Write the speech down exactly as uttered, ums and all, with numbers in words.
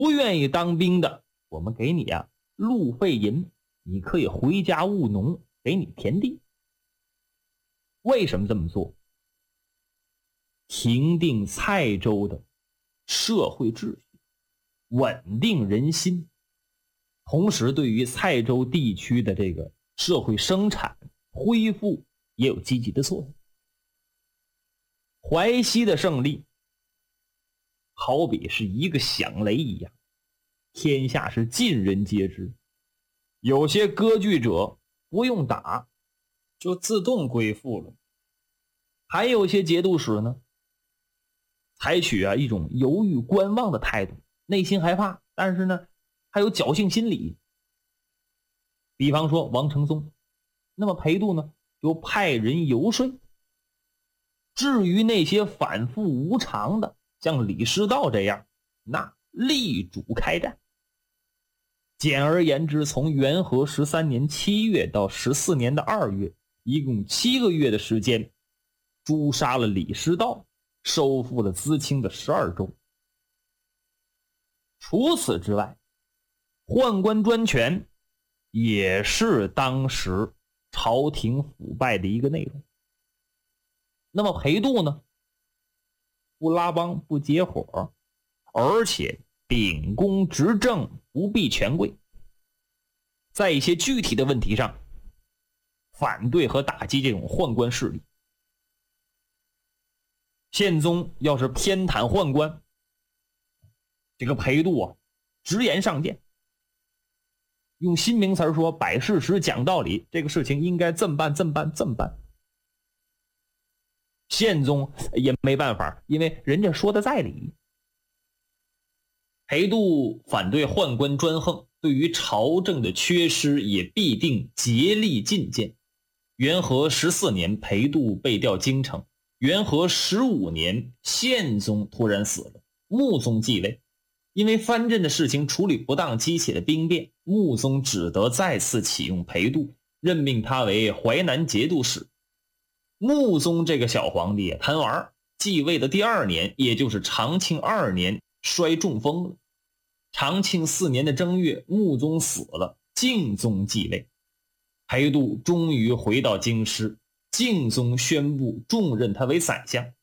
不愿意当兵的，我们给你啊路费银，你可以回家务农，给你田地。为什么这么做？平定蔡州的社会秩序，稳定人心，同时对于蔡州地区的这个社会生产恢复也有积极的作用。淮西的胜利好比是一个响雷一样，天下是尽人皆知。有些割据者不用打就自动归附了，还有些节度使呢，采取啊一种犹豫观望的态度，内心害怕，但是呢还有侥幸心理。比方说王承宗，那么裴度呢就派人游说。至于那些反复无常的，像李师道这样，那力主开战。简而言之，从元和十三年七月到十四年的二月，一共七个月的时间，诛杀了李师道，收复了淄青的十二州。除此之外，宦官专权也是当时朝廷腐败的一个内容。那么裴度呢，不拉帮不结伙，而且秉公执政，不避权贵，在一些具体的问题上反对和打击这种宦官势力。宪宗要是偏袒宦官，这个裴度啊直言上谏，用新名词说摆事实讲道理，这个事情应该这么办这么办这么办。宪宗也没办法，因为人家说的在理。裴度反对宦官专横，对于朝政的缺失也必定竭力进谏。元和十四年，裴度被调京城。元和十五年，宪宗突然死了，穆宗继位。因为藩镇的事情处理不当，激起了兵变，穆宗只得再次启用裴度，任命他为淮南节度使。穆宗这个小皇帝贪玩，继位的第二年，也就是长庆二年，摔中风了。长庆四年的正月，穆宗死了，敬宗继位。裴度终于回到京师，敬宗宣布重任他为宰相。